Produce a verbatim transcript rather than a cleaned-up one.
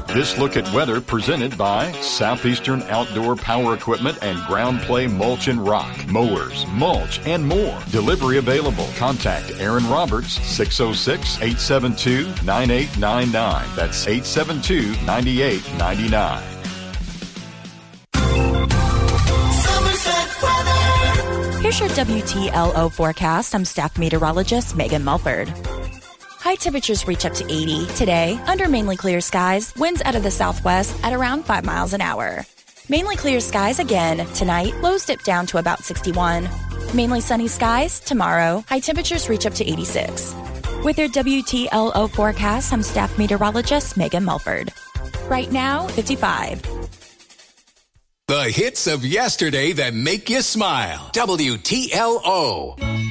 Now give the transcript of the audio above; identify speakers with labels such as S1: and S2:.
S1: This look at weather presented by Southeastern Outdoor Power Equipment and Ground Play Mulch and Rock. Mowers, mulch, and more. Delivery available. Contact Aaron Roberts, six oh six, eight seven two, nine eight nine nine. That's eight seven two, nine eight nine nine.
S2: Here's your W T L O forecast. I'm staff meteorologist Megan Mulford. High temperatures reach up to eighty today under mainly clear skies. Winds out of the southwest at around five miles an hour. Mainly clear skies again tonight. Lows dip down to about sixty-one. Mainly sunny skies tomorrow. High temperatures reach up to eighty-six. With your W T L O forecast, I'm staff meteorologist Megan Mulford. Right now, fifty-five.
S3: The hits of yesterday that make you smile. W T L O.